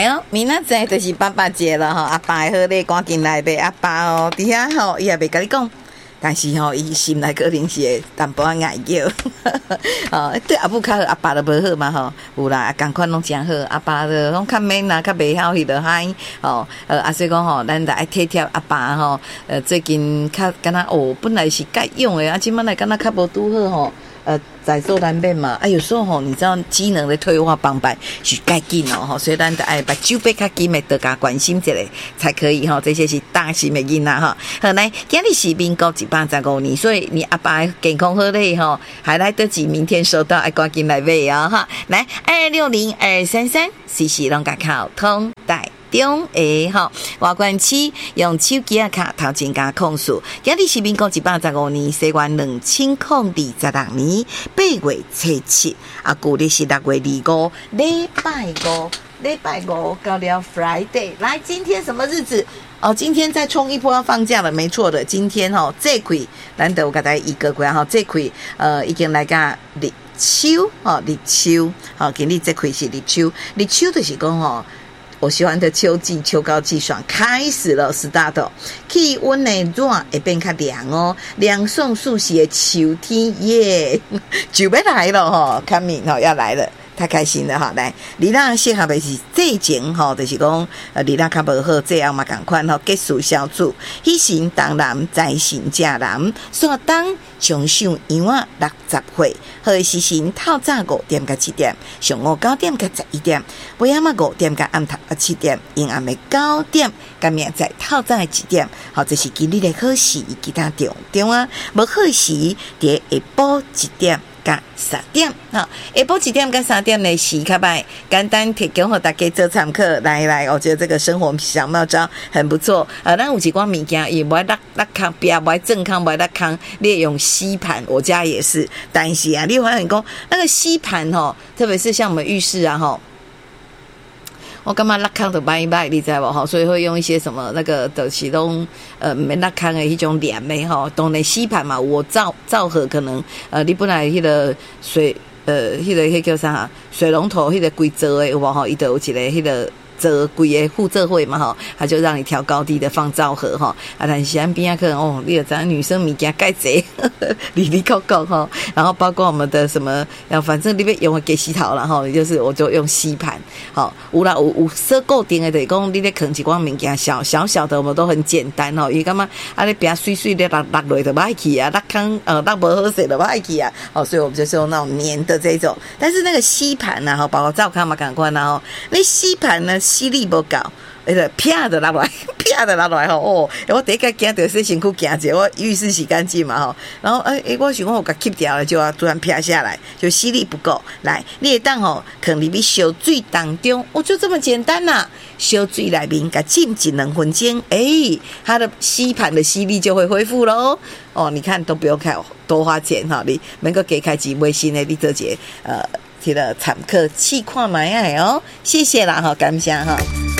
来哦，明仔载就是爸爸节了哈，阿爸好咧，赶紧来呗，阿爸哦，底下吼伊也袂甲你讲，但是吼伊心内可能是会淡薄仔爱叫，哦，对阿母较好，阿爸就无好嘛吼，有啦，共款拢真好，阿爸就拢较免啦，较袂晓迄落嗨，哦，所以讲吼，咱得爱体贴阿爸吼，最近较敢若哦，本来是该用的，即摆来敢若较无拄好吼。在做难免嘛，有时候吼，你知道机能的退化帮办是该紧哦，所以咱得爱把手背较紧的得加关心一下才可以哈。这些是大型的囡仔哈。好来，今日是民国135年，所以你阿爸健康好嘞哈，还来得及明天收到，爱赶紧来买啊哈。来260-233，时时拢甲靠通带。中诶吼，外关区用手机啊卡头前加控诉，今日是民国135年，西元2026年8月初7，旧历是6月25，礼拜五到了 Friday， 来，今天什么日子？哦，今天再冲一波要放假了，没错的。今天吼，这亏难得我给大家一个关哈，这亏已经来个立秋哦，立秋好，今日这亏是立秋，立秋就是讲吼。我喜欢的秋季秋高气爽开始了 ，start， 气温呢热会变较凉哦，凉爽舒适的秋天耶，就要来了哈，看明哈要来了。太开心了哈！来，你那适合的是这前哈，就是讲你那较无好，这样嘛，赶快哈结束小组，喜神当男，在神嫁男，所当上上阳啊60岁，好时辰透早5点到7点，上午9点到11点，尾暗5点到暗头7点，阴暗的9点，今明在透早的1点，好，这是今日的好时，其他中啊，无好时在下晡1点。甲3点哈，下晡1点甲3点的时较歹，简单提供给大家做参考。来，我觉得这个生活小妙招很不错。咱有一款物件，伊不爱落空，不爱正康，不爱落空，你用吸盘，我家也是。但是啊，你发现讲那个吸盘吼，特别是像我们浴室啊吼。我干嘛拉康的摆，你知道不？所以会用一些什么那个的其中没拉康的一种脸没哈，当然吸盘嘛，我灶盒可能你本来迄个水迄叫啥水龙头迄个规则的有无吼？伊都有一个迄个。这贵的互trợ会嘛哈，他就让你调高低的放灶盒哈，但是岸边可能哦，你咱女生物件盖济，里扣扣哈，然后包括我们的什么，反正你要用给洗头了哈，就是我就用吸盘，好，有设固定的，就是讲你咧放一罐物件小的，我们都很简单哈，因为干嘛你别水的落落就歹去啊，落空落无好势就歹去啊，哦，所以我们就是用那种粘的这种，但是那个吸盘呢，哈，包括灶康嘛，赶快啦哈，那吸盘呢。吸力不够，啪的拿来吼哦！我第一个惊到是身躯惊者，我浴室洗干净嘛吼，然后我想我给 keep 掉了，就要突然啪下来，就吸力不够。来，你当吼，可能里面烧水当中，就这么简单呐、烧水里面给浸2分钟，它的吸盘的吸力就会恢复喽。哦，你看都不用开多花钱哈，你能够给开几微信的你这节提了参考去看买哦，谢谢啦哈，感谢哈。